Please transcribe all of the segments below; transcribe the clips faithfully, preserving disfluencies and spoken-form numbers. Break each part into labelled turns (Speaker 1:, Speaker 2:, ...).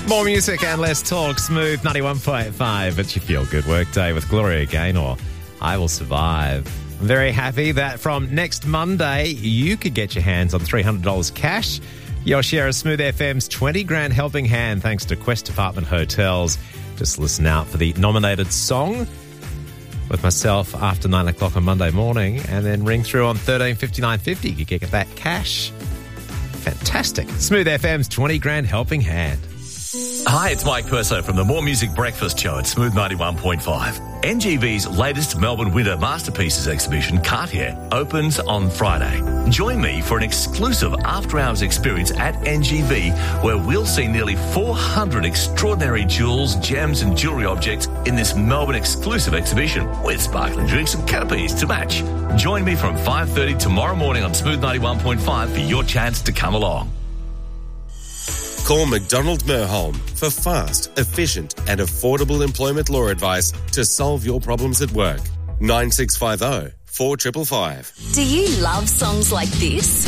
Speaker 1: More music and less talk. Smooth ninety-one point five. It's your feel-good workday with Gloria Gaynor. I Will Survive. I'm very happy that from next Monday, you could get your hands on three hundred dollars cash. Your share of Smooth F M's twenty grand helping hand thanks to Quest Department Hotels. Just listen out for the nominated song with myself after nine o'clock on Monday morning and then ring through on thirteen fifty-nine fifty. You get that cash. Fantastic. Smooth F M's twenty grand helping hand.
Speaker 2: Hi, it's Mike Perso from the More Music Breakfast Show at Smooth ninety-one point five. N G V's latest Melbourne Winter Masterpieces exhibition, Cartier, opens on Friday. Join me for an exclusive after-hours experience at N G V where we'll see nearly four hundred extraordinary jewels, gems and jewellery objects in this Melbourne exclusive exhibition with sparkling drinks and canopies to match. Join me from five thirty tomorrow morning on Smooth ninety-one point five for your chance to come along.
Speaker 3: Call McDonald Merholm for fast, efficient and affordable employment law advice to solve your problems at work. nine six five zero, four five five five.
Speaker 4: Do you love songs like this?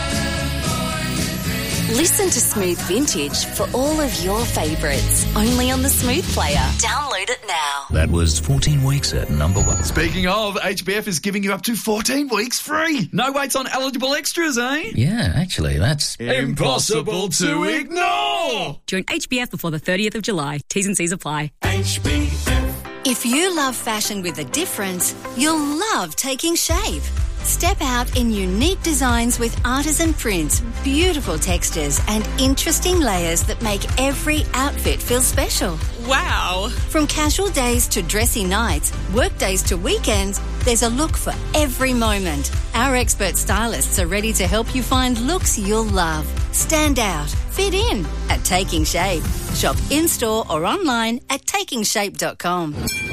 Speaker 4: Listen to Smooth Vintage for all of your favourites. Only on the Smooth Player. Download it now.
Speaker 5: That was fourteen weeks at number one.
Speaker 6: Speaking of, H B F is giving you up to fourteen weeks free. No waits on eligible extras, eh?
Speaker 5: Yeah, actually, that's
Speaker 6: impossible to ignore.
Speaker 7: Join H B F before the thirtieth of July. T's and C's apply.
Speaker 6: H B F.
Speaker 4: If you love fashion with a difference, you'll love Taking Shape. Step out in unique designs with artisan prints, beautiful textures and interesting layers that make every outfit feel special.
Speaker 7: Wow.
Speaker 4: From casual days to dressy nights, work days to weekends, there's a look for every moment. Our expert stylists are ready to help you find looks you'll love. Stand out, fit in at Taking Shape. Shop in-store or online at taking shape dot com.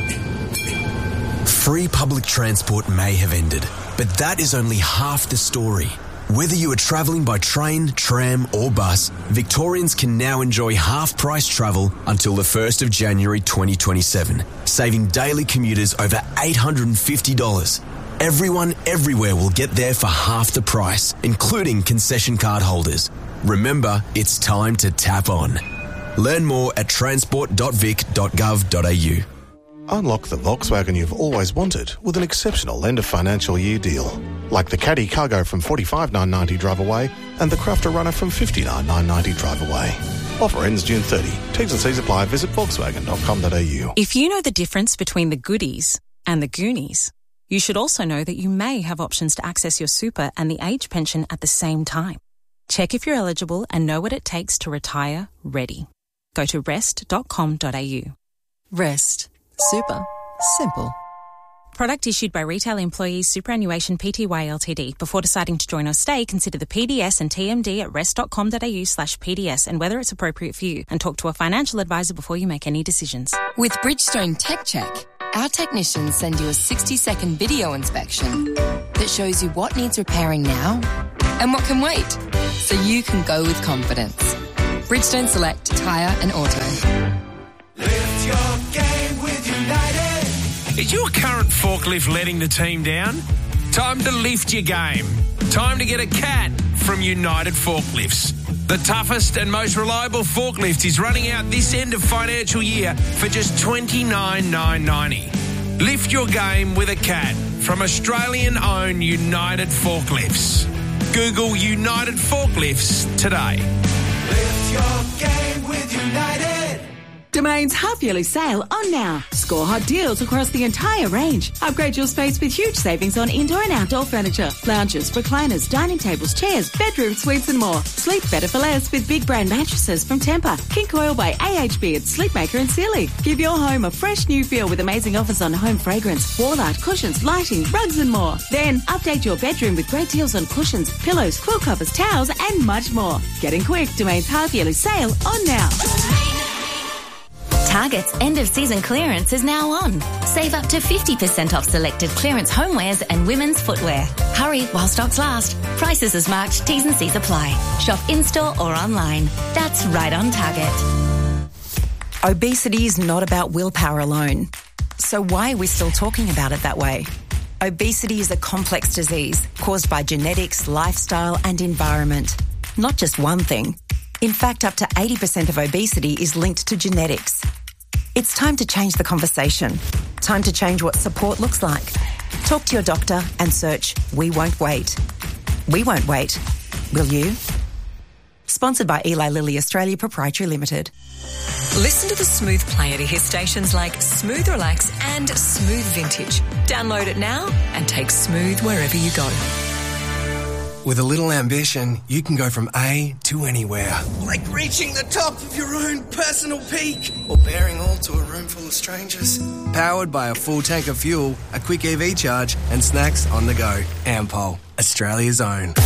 Speaker 8: Free public transport may have ended, but that is only half the story. Whether you are travelling by train, tram or bus, Victorians can now enjoy half-price travel until the first of January twenty twenty-seven, saving daily commuters over eight hundred fifty dollars. Everyone everywhere will get there for half the price, including concession card holders. Remember, it's time to tap on. Learn more at transport dot vic dot gov dot a u.
Speaker 9: Unlock the Volkswagen you've always wanted with an exceptional end of financial year deal. Like the Caddy Cargo from forty-five thousand nine hundred ninety drive away and the Crafter Runner from fifty-nine thousand nine hundred ninety drive away. Offer ends June thirtieth. T's and C's apply. Visit volkswagen dot com dot a u.
Speaker 10: If you know the difference between the goodies and the Goonies, you should also know that you may have options to access your super and the age pension at the same time. Check if you're eligible and know what it takes to retire ready. Go to rest dot com dot a u.
Speaker 11: Rest. Super. Simple.
Speaker 10: Product issued by Retail Employees Superannuation Pty Ltd. Before deciding to join or stay, consider the P D S and T M D at rest dot com dot a u slash P D S and whether it's appropriate for you, and talk to a financial advisor before you make any decisions.
Speaker 11: With Bridgestone Tech Check, our technicians send you a sixty second video inspection that shows you what needs repairing now and what can wait, so you can go with confidence. Bridgestone Select Tyre and Auto.
Speaker 6: Lift your game with United.
Speaker 12: Is your current forklift letting the team down? Time to lift your game. Time to get a cat from United Forklifts. The toughest and most reliable forklift is running out this end of financial year for just twenty-nine thousand nine hundred ninety. Lift your game with a cat from Australian-owned United Forklifts. Google United Forklifts today.
Speaker 6: Lift your game with United.
Speaker 13: Domain's half-yearly sale on now. Score hot deals across the entire range. Upgrade your space with huge savings on indoor and outdoor furniture, lounges, recliners, dining tables, chairs, bedroom suites and more. Sleep better for less with big brand mattresses from Tempur, King Coil by A H B and Sleepmaker and Sealy. Give your home a fresh new feel with amazing offers on home fragrance, wall art, cushions, lighting, rugs and more. Then update your bedroom with great deals on cushions, pillows, quilt covers, towels and much more. Getting quick, Domain's half-yearly sale on now.
Speaker 14: Target's end-of-season clearance is now on. Save up to fifty percent off selected clearance homewares and women's footwear. Hurry while stocks last. Prices as marked, T's and C's apply. Shop in-store or online. That's right on Target.
Speaker 10: Obesity is not about willpower alone. So why are we still talking about it that way? Obesity is a complex disease caused by genetics, lifestyle and environment. Not just one thing.
Speaker 15: In fact, up to eighty percent of obesity is linked to genetics. It's time to change the conversation. Time to change what support looks like. Talk to your doctor and search We Won't Wait. We won't wait. Will you? Sponsored by Eli Lilly Australia Proprietary Limited.
Speaker 16: Listen to the Smooth player to hear stations like Smooth Relax and Smooth Vintage. Download it now and take Smooth wherever you go.
Speaker 17: With a little ambition, you can go from A to anywhere.
Speaker 18: Like reaching the top of your own personal peak. Or bearing all to a room full of strangers.
Speaker 17: Powered by a full tank of fuel, a quick E V charge and snacks on the go. Ampol, Australia's own.